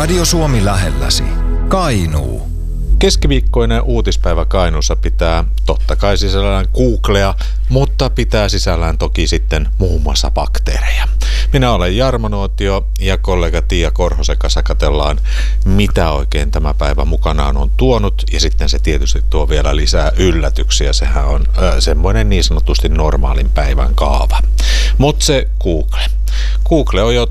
Radio Suomi lähelläsi. Kainuu. Keskiviikkoinen uutispäivä Kainuussa pitää totta kai sisällään Googlea, mutta pitää sisällään toki sitten muun muassa bakteereja. Minä olen Jarmo Nuotio ja kollega Tiia Korhosen kanssa katsellaan, mitä oikein tämä päivä mukanaan on tuonut. Ja sitten se tietysti tuo vielä lisää yllätyksiä. Sehän on semmoinen niin sanotusti normaalin päivän kaava. Mutta se Google. Google on jo